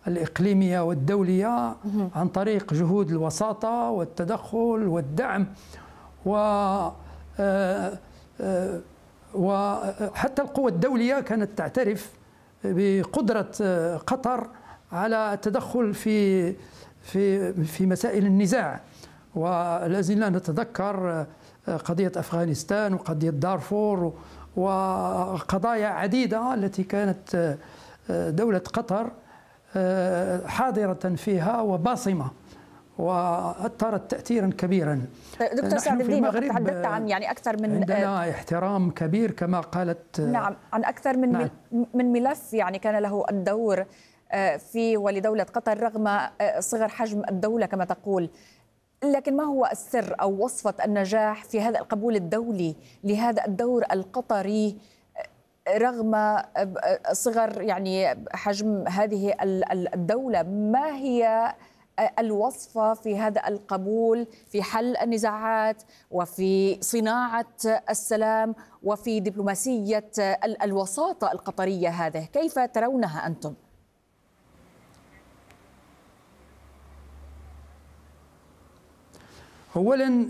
الإقليمية والدولية عن طريق جهود الوساطة والتدخل والدعم وحتى القوى الدولية كانت تعترف بقدرة قطر على التدخل في مسائل النزاع. ولا زلنا نتذكر قضية أفغانستان وقضية دارفور وقضايا عديدة التي كانت دولة قطر حاضرة فيها وباصمة وأثرت تأثيرا كبيرا. دكتور سعد الدين، تحدثت عن يعني أكثر من عندنا احترام كبير كما قالت. نعم، عن أكثر من ملف يعني كان له الدور في ولدولة قطر رغم صغر حجم الدولة كما تقول. لكن ما هو السر أو وصفة النجاح في هذا القبول الدولي لهذا الدور القطري رغم صغر يعني حجم هذه الدولة؟ ما هي الوصفة في هذا القبول في حل النزاعات وفي صناعة السلام وفي دبلوماسية الوساطة القطرية؟ هذه كيف ترونها أنتم؟ أولا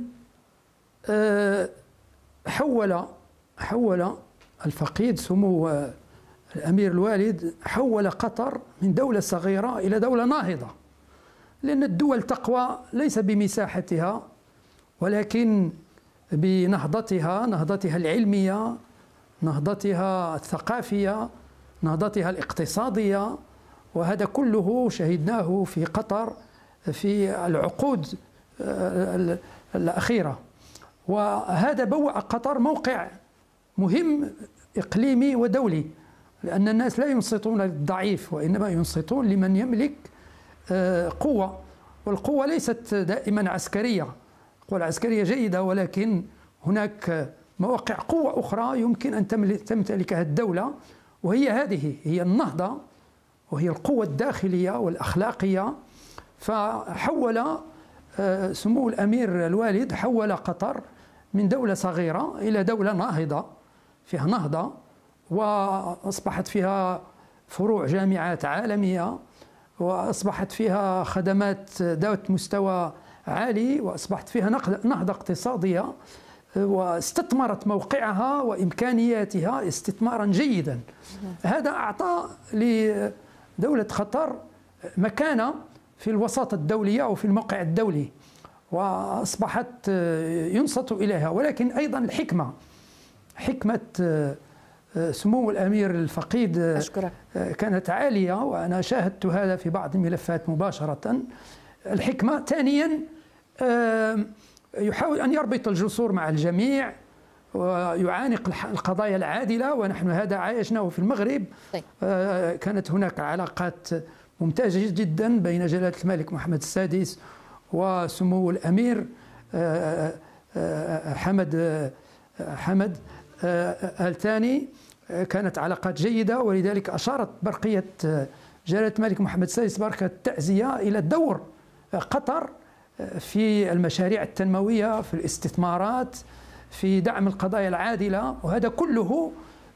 حول الفقيد سمو الأمير الوالد حول قطر من دولة صغيرة إلى دولة ناهضة، لأن الدول تقوى ليس بمساحتها ولكن بنهضتها، نهضتها العلمية، نهضتها الثقافية، نهضتها الاقتصادية. وهذا كله شهدناه في قطر في العقود الأخيرة. وهذا بوأ قطر موقع مهم إقليمي ودولي، لأن الناس لا ينصتون للضعيف وإنما ينصتون لمن يملك قوة. والقوة ليست دائما عسكرية، القوة العسكرية جيدة، ولكن هناك مواقع قوة أخرى يمكن أن تمتلكها الدولة، وهي هذه، هي النهضة وهي القوة الداخلية والأخلاقية. فحول سمو الأمير الوالد حول قطر من دولة صغيرة إلى دولة ناهضة فيها نهضة، وأصبحت فيها فروع جامعات عالمية، وأصبحت فيها خدمات ذات مستوى عالي، وأصبحت فيها نهضة اقتصادية، واستثمرت موقعها وإمكانياتها استثمارا جيدا. هذا أعطى لدولة قطر مكانة في الوساطة الدولية وفي الموقع الدولي، وأصبحت ينصت إليها. ولكن أيضا الحكمة، حكمة سمو الأمير الفقيد أشكرك. كانت عالية، وأنا شاهدت هذا في بعض الملفات مباشرة. الحكمة ثانيا يحاول أن يربط الجسور مع الجميع ويعانق القضايا العادلة، ونحن هذا عايشناه في المغرب. كانت هناك علاقات ممتازة جدا بين جلالة الملك محمد السادس وسمو الأمير حمد آل ثاني. كانت علاقات جيدة، ولذلك أشارت برقية جلالة الملك محمد السادس برقية التعزية إلى دور قطر في المشاريع التنموية، في الاستثمارات، في دعم القضايا العادلة. وهذا كله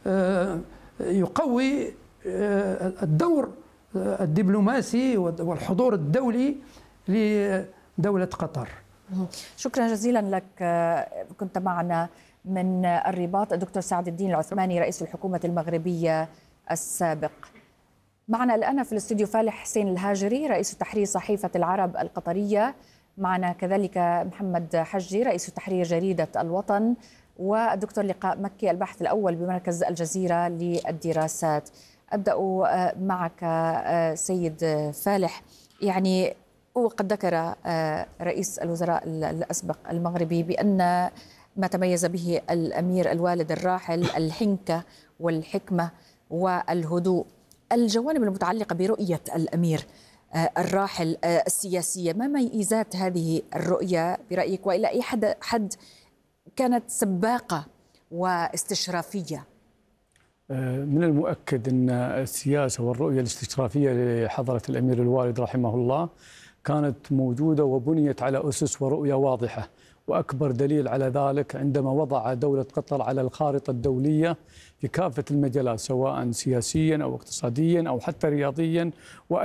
يقوي الدور الدبلوماسي والحضور الدولي لدولة قطر. شكرا جزيلا لك. كنت معنا من الرباط الدكتور سعد الدين العثماني رئيس الحكومة المغربية السابق. معنا الآن في الاستوديو فالح حسين الهاجري رئيس تحرير صحيفة العرب القطرية. معنا كذلك محمد حجي رئيس تحرير جريدة الوطن، والدكتور لقاء مكي الباحث الأول بمركز الجزيرة للدراسات. أبدأ معك سيد فالح. يعني وقد ذكر رئيس الوزراء الأسبق المغربي بأن ما تميز به الأمير الوالد الراحل الحنكة والحكمة والهدوء. الجوانب المتعلقة برؤية الأمير الراحل السياسية، ما ميزات هذه الرؤية برأيك، وإلى أي حد كانت سباقة واستشرافية؟ من المؤكد أن السياسة والرؤية الاستشرافية لحضرة الأمير الوالد رحمه الله كانت موجودة وبنيت على أسس ورؤية واضحة، وأكبر دليل على ذلك عندما وضع دولة قطر على الخارطة الدولية في كافة المجالات، سواء سياسيا أو اقتصاديا أو حتى رياضيا.